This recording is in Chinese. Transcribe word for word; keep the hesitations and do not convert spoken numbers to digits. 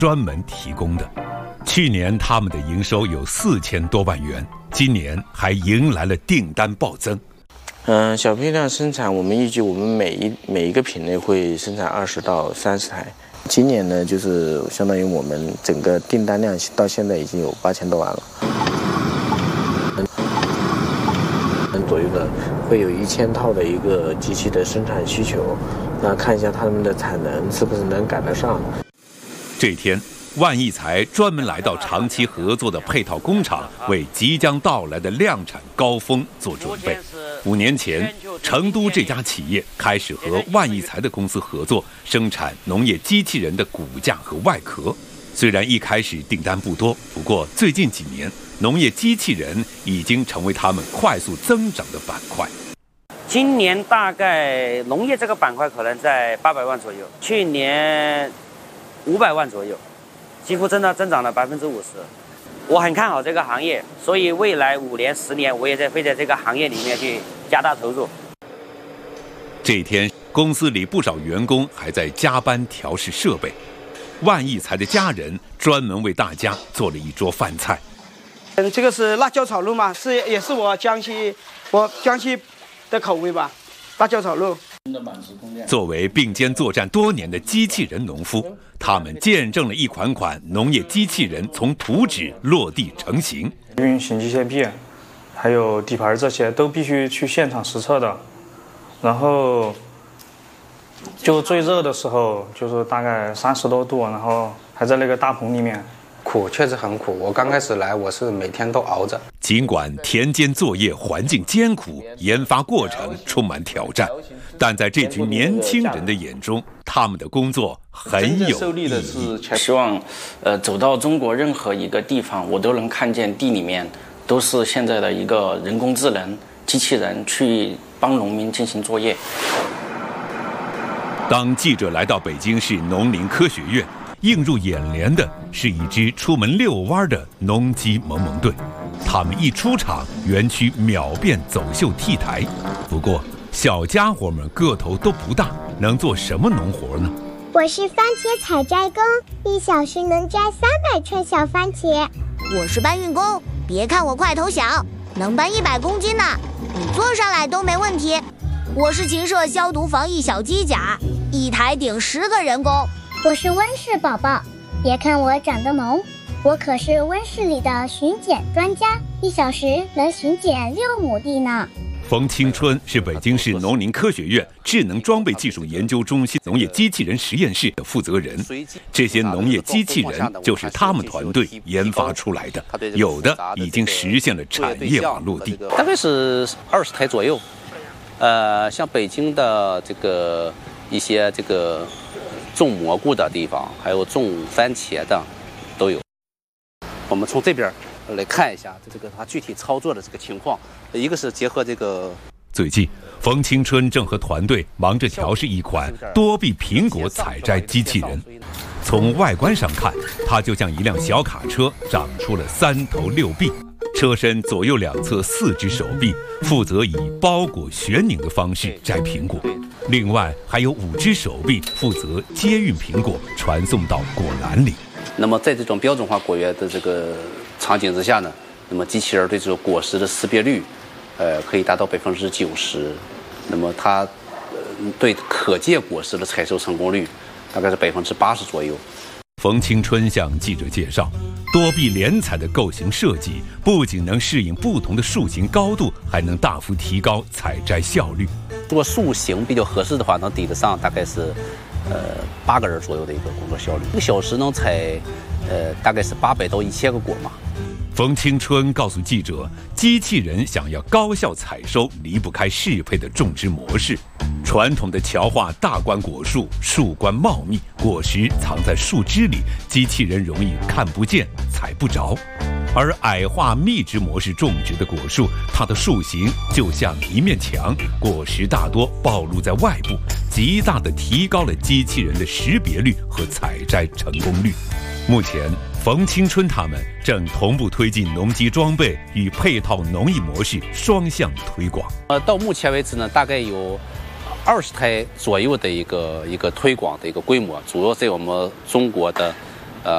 专门提供的。去年他们的营收有四千多万元，今年还迎来了订单暴增。 嗯，小批量生产，我们预计我们每一每一个品类会生产二十到三十台。今年呢，就是相当于我们整个订单量到现在已经有八千多万了。左右的会有一千套的一个机器的生产需求，那看一下他们的产能是不是能赶得上。 这天，万益材专门来到长期合作的配套工厂，为即将到来的量产高峰做准备。五年前，成都这家企业开始和万益材的公司合作，生产农业机器人的骨架和外壳。虽然一开始订单不多，不过最近几年，农业机器人已经成为他们快速增长的板块。 今年大概农业这个板块可能在八百万左右，去年五百万左右，几乎真的增长了百分之五十。我很看好这个行业，所以未来五年、十年，我也在会在这个行业里面去加大投入。 这一天，公司里不少员工还在加班调试设备。万益材的家人专门为大家做了一桌饭菜。 嗯，这个是辣椒炒肉嘛，是也是我江西我江西的口味吧，辣椒炒肉。 作为并肩作战多年的机器人农夫，他们见证了一款款农业机器人从图纸落地成型。 运行机械臂，还有底盘这些都必须去现场实测的，然后就最热的时候就是大概三十多度，然后还在那个大棚里面。 苦，确实很苦。我刚开始来，我是每天都熬着。 尽管田间作业环境艰苦，研发过程充满挑战，但在这群年轻人的眼中，他们的工作很有意义。 希望，呃，走到中国任何一个地方，我都能看见地里面都是现在的一个人工智能机器人去帮农民进行作业。 当记者来到北京市农林科学院，映入眼帘的是一支出门遛弯的农机萌萌队。他们一出场，园区秒变走秀 T 台。不过，小家伙们个头都不大，能做什么农活呢？ 我是番茄采摘工，一小时能摘三百串小番茄。 我是搬运工，别看我块头小，能搬一百公斤呢，你坐上来都没问题。我是禽舍消毒防疫小机甲，一台顶十个人工。 我是温室宝宝，别看我长得萌，我可是温室里的巡检专家，一小时能巡检六亩地呢。 冯青春是北京市农林科学院智能装备技术研究中心农业机器人实验室的负责人。这些农业机器人就是他们团队研发出来的，有的已经实现了产业化落地， 大概是二十台左右。呃，像北京的这个一些这个种蘑菇的地方，还有种番茄的都有。我们从这边来看一下这个它具体操作的这个情况。一个是结合这个， 最近冯青春正和团队忙着调试一款多臂苹果采摘机器人。从外观上看，它就像一辆小卡车，长出了三头六臂。车身左右两侧四只手臂负责以包裹旋拧的方式摘苹果，另外还有五只手臂负责接运苹果传送到果篮里。 那么在这种标准化果园的这个场景之下呢，那么机器人对这个果实的识别率，呃，可以达到百分之九十。那么它呃对可借果实的采收成功率大概是百分之八十左右。 冯青春向记者介绍，多臂连采的构型设计不仅能适应不同的树形高度，还能大幅提高采摘效率。 如果树形比较合适的话，能抵得上大概是呃八个人左右的一个工作效率，一个小时能采呃大概是八百到一千个果嘛。 冯青春告诉记者，机器人想要高效采收，离不开适配的种植模式。传统的乔化大观果树，树冠茂密，果实藏在树枝里，机器人容易看不见、采不着。而矮化密植模式种植的果树，它的树形就像一面墙，果实大多暴露在外部，极大地提高了机器人的识别率和采摘成功率。目前，冯青春他们正同步推进农机装备与配套农艺模式双向推广。 呃，到目前为止呢，大概有二十台左右的一个一个推广的一个规模，主要在我们中国的